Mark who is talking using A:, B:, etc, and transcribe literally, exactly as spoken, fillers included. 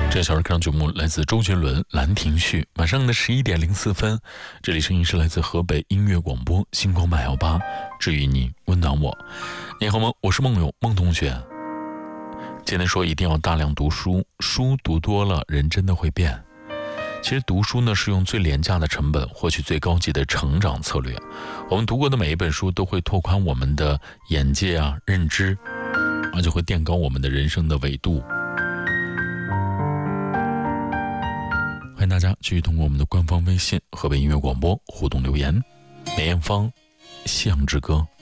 A: 这小时看节目来自周杰伦《兰亭序》，晚上的十一点零四分，这里声音是来自河北音乐广播星光八幺八，治愈你，温暖我。你好吗？我是梦友孟同学。今天说一定要大量读书，书读多了，人真的会变。其实读书呢，是用最廉价的成本获取最高级的成长策略。我们读过的每一本书都会拓宽我们的眼界啊、认知，而且会垫高我们的人生的纬度。欢迎大家继续通过我们的官方微信河北音乐广播互动留言。梅艳芳《夕阳之歌》。